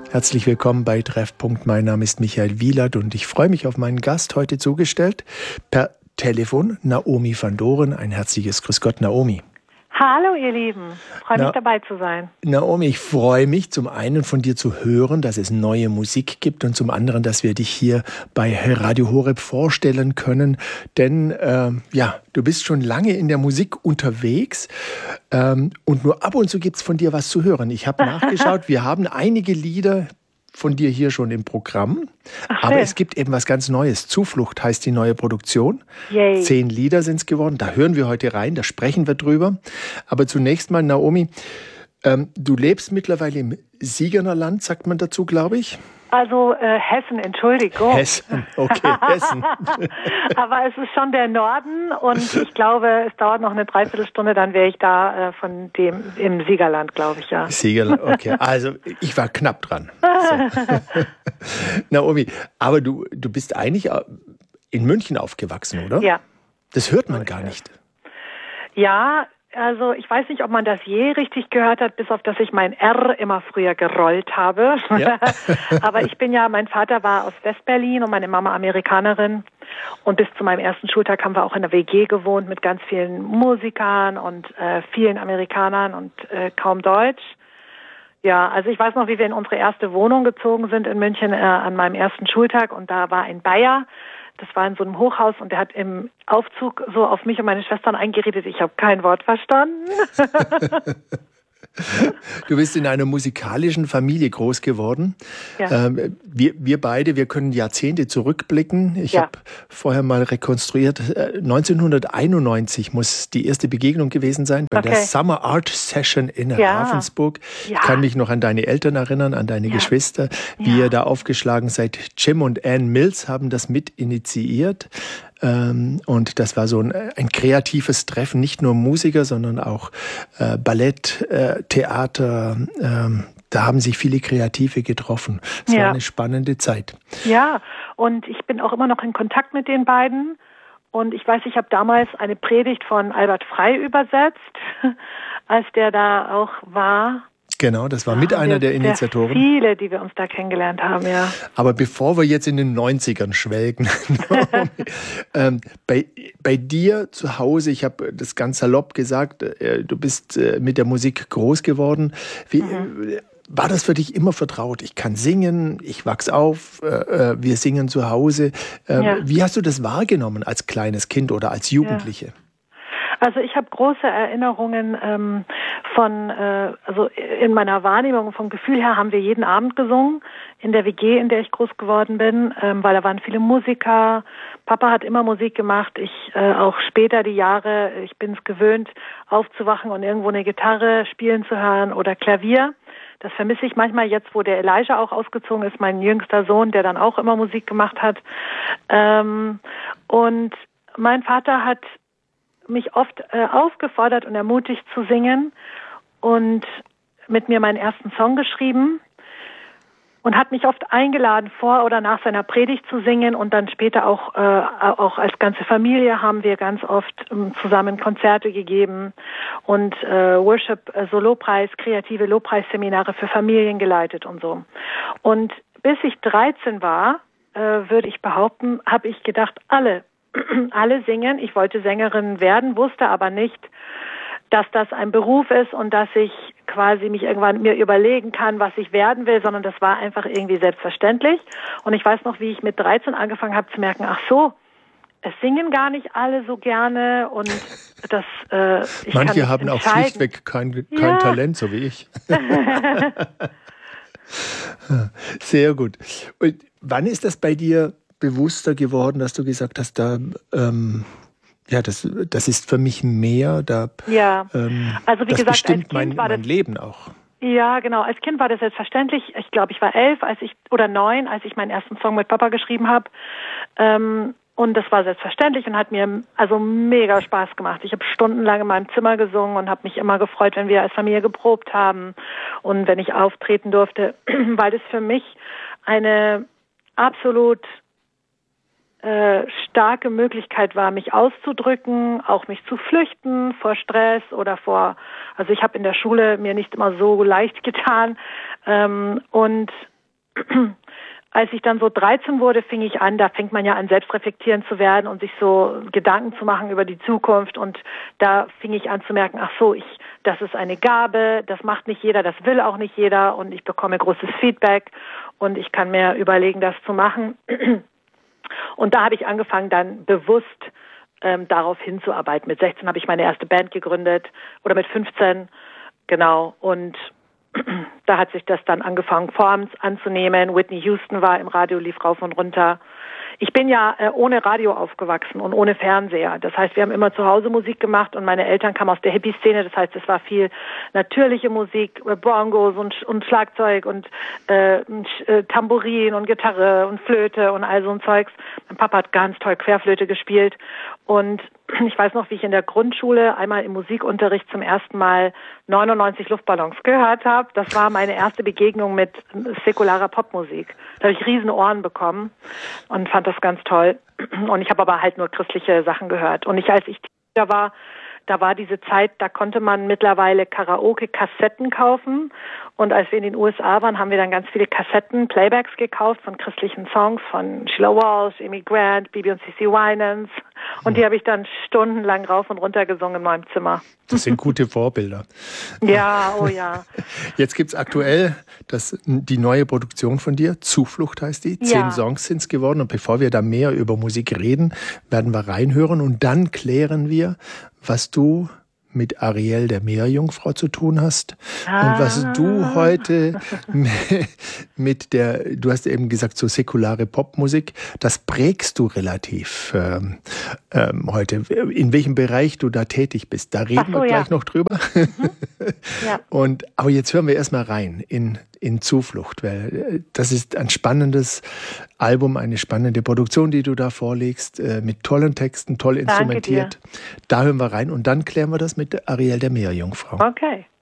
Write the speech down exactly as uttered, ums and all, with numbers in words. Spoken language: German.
Herzlich willkommen bei Treffpunkt. Mein Name ist Michael Wielert und ich freue mich auf meinen Gast heute zugestellt. Per Telefon Naomi van Doren. Ein herzliches Grüß Gott, Naomi. Hallo ihr Lieben, freue mich dabei zu sein. Naomi, ich freue mich zum einen von dir zu hören, dass es neue Musik gibt und zum anderen, dass wir dich hier bei Radio Horeb vorstellen können. Denn äh, ja, du bist schon lange in der Musik unterwegs ähm, und nur ab und zu gibt es von dir was zu hören. Ich habe nachgeschaut, wir haben einige Lieder von dir hier schon im Programm. Ach, aber es gibt eben was ganz Neues. Zuflucht heißt die neue Produktion. Yay. Zehn Lieder sind es geworden. Da hören wir heute rein, da sprechen wir drüber. Aber zunächst mal, Naomi, ähm, du lebst mittlerweile im Siegernerland, sagt man dazu, glaube ich. Also äh, Hessen, Entschuldigung. Hessen, okay, Hessen. Aber es ist schon der Norden und ich glaube, es dauert noch eine Dreiviertelstunde, dann wäre ich da äh, von dem im Siegerland, glaube ich, ja. Siegerland, okay. Also ich war knapp dran. So. Naomi, aber du, du bist eigentlich in München aufgewachsen, oder? Ja. Das hört man gar nicht. Ja, also ich weiß nicht, ob man das je richtig gehört hat, bis auf dass ich mein R immer früher gerollt habe. Ja. Aber ich bin ja, mein Vater war aus Westberlin und meine Mama Amerikanerin. Und bis zu meinem ersten Schultag haben wir auch in der W G gewohnt mit ganz vielen Musikern und äh, vielen Amerikanern und äh, kaum Deutsch. Ja, also ich weiß noch, wie wir in unsere erste Wohnung gezogen sind in München äh, an meinem ersten Schultag und da war ein Bayer. Das war in so einem Hochhaus und der hat im Aufzug so auf mich und meine Schwestern eingeredet. Ich habe kein Wort verstanden. Du bist in einer musikalischen Familie groß geworden. Ja. Ähm, wir, wir beide, wir können Jahrzehnte zurückblicken. Ich ja. habe vorher mal rekonstruiert. neunzehnhunderteinundneunzig muss die erste Begegnung gewesen sein bei okay. der Summer Art Session in ja. Ravensburg. Ich ja. kann mich noch an deine Eltern erinnern, an deine ja. Geschwister, wie ja. ihr da aufgeschlagen seid. Jim und Ann Mills haben das mit initiiert. Ähm, und das war so ein, ein kreatives Treffen, nicht nur Musiker, sondern auch äh, Ballett, äh, Theater. Ähm, da haben sich viele Kreative getroffen. Es ja. war eine spannende Zeit. Ja, und ich bin auch immer noch in Kontakt mit den beiden. Und ich weiß, ich habe damals eine Predigt von Albert Frey übersetzt, als der da auch war. Genau, das war mit ja, einer der Initiatoren. Viele, die wir uns da kennengelernt haben, ja. Aber bevor wir jetzt in den neunzigern schwelgen, ähm, bei, bei dir zu Hause, ich habe das ganz salopp gesagt, äh, du bist äh, mit der Musik groß geworden. Wie, mhm. äh, war das für dich immer vertraut? Ich kann singen, ich wachs auf, äh, wir singen zu Hause. Äh, ja. Wie hast du das wahrgenommen als kleines Kind oder als Jugendliche? Ja. Also ich habe große Erinnerungen ähm, von, äh, also in meiner Wahrnehmung, vom Gefühl her haben wir jeden Abend gesungen in der W G, in der ich groß geworden bin, ähm, weil da waren viele Musiker. Papa hat immer Musik gemacht. Ich äh, auch später die Jahre, ich bin es gewöhnt, aufzuwachen und irgendwo eine Gitarre spielen zu hören oder Klavier. Das vermisse ich manchmal jetzt, wo der Elijah auch ausgezogen ist, mein jüngster Sohn, der dann auch immer Musik gemacht hat. Ähm, und mein Vater hat mich oft äh, aufgefordert und ermutigt zu singen und mit mir meinen ersten Song geschrieben und hat mich oft eingeladen, vor oder nach seiner Predigt zu singen und dann später auch äh, auch als ganze Familie haben wir ganz oft ähm, zusammen Konzerte gegeben und äh, Worship, äh, so Lobpreis, kreative Lobpreisseminare für Familien geleitet und so. Und bis ich dreizehn war, äh, würde ich behaupten, habe ich gedacht, alle alle singen. Ich wollte Sängerin werden, wusste aber nicht, dass das ein Beruf ist und dass ich quasi mich irgendwann mir überlegen kann, was ich werden will, sondern das war einfach irgendwie selbstverständlich. Und ich weiß noch, wie ich mit dreizehn angefangen habe zu merken, ach so, es singen gar nicht alle so gerne und das äh, ich Manche kann haben auch schlichtweg kein, kein ja. Talent, so wie ich. Sehr gut. Und wann ist das bei dir bewusster geworden, dass du gesagt hast, da ähm, ja, das, das ist für mich mehr, da ja. ähm, also wie das gesagt, bestimmt als Kind mein, war mein das, Leben auch. Ja, genau. Als Kind war das selbstverständlich. Ich glaube, ich war elf, als ich oder neun, als ich meinen ersten Song mit Papa geschrieben habe. Ähm, und das war selbstverständlich und hat mir also mega Spaß gemacht. Ich habe stundenlang in meinem Zimmer gesungen und habe mich immer gefreut, wenn wir als Familie geprobt haben und wenn ich auftreten durfte, weil das für mich eine absolut äh, starke Möglichkeit war, mich auszudrücken, auch mich zu flüchten vor Stress oder vor, also ich habe in der Schule mir nicht immer so leicht getan ähm, und als ich dann so dreizehn wurde, fing ich an, da fängt man ja an, selbstreflektierend zu werden und sich so Gedanken zu machen über die Zukunft. Und da fing ich an zu merken, ach so, ich, das ist eine Gabe, das macht nicht jeder, das will auch nicht jeder und ich bekomme großes Feedback und ich kann mir überlegen, das zu machen. Und da habe ich angefangen, dann bewusst ähm, darauf hinzuarbeiten. Mit sechzehn habe ich meine erste Band gegründet oder mit fünfzehn, genau, und da hat sich das dann angefangen, Forms anzunehmen. Whitney Houston war im Radio, lief rauf und runter. Ich bin ja äh, ohne Radio aufgewachsen und ohne Fernseher. Das heißt, wir haben immer zu Hause Musik gemacht und meine Eltern kamen aus der Hippie-Szene. Das heißt, es war viel natürliche Musik, äh, Bongos und, und Schlagzeug und äh, äh, Tambourin und Gitarre und Flöte und all so ein Zeugs. Mein Papa hat ganz toll Querflöte gespielt und ich weiß noch, wie ich in der Grundschule einmal im Musikunterricht zum ersten Mal neunundneunzig Luftballons gehört habe. Das war meine erste Begegnung mit säkularer Popmusik. Da habe ich riesen Ohren bekommen und fand das ganz toll. Und ich habe aber halt nur christliche Sachen gehört. Und ich, als ich Teenager war, da war diese Zeit, da konnte man mittlerweile Karaoke-Kassetten kaufen. Und als wir in den U S A waren, haben wir dann ganz viele Kassetten, Playbacks gekauft von christlichen Songs von Sheila Walsh, Amy Grant, Bibi und Cici Winans. Und die habe ich dann stundenlang rauf und runter gesungen in meinem Zimmer. Das sind gute Vorbilder. Ja, oh ja. Jetzt gibt's aktuell das, die neue Produktion von dir, Zuflucht heißt die. Zehn ja. Songs sind's geworden. Und bevor wir da mehr über Musik reden, werden wir reinhören und dann klären wir, was du mit Ariel der Meerjungfrau zu tun hast ah. und was du heute mit der, du hast eben gesagt, so säkulare Popmusik, das prägst du relativ ähm, ähm, heute. In welchem Bereich du da tätig bist, da reden so, wir gleich ja. noch drüber. Mhm. Ja. Und, aber jetzt hören wir erstmal rein in, in Zuflucht, weil das ist ein spannendes Album, eine spannende Produktion, die du da vorlegst, äh, mit tollen Texten, toll instrumentiert. Da hören wir rein und dann klären wir das mit Ariel der Meerjungfrau. Okay.